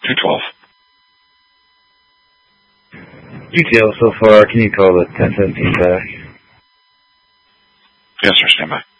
212. Details so far. Can you call the 1017 back? Yes, sir. Stand by.